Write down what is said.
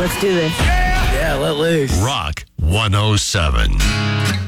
Let's do this. Yeah, let loose. Rock 107.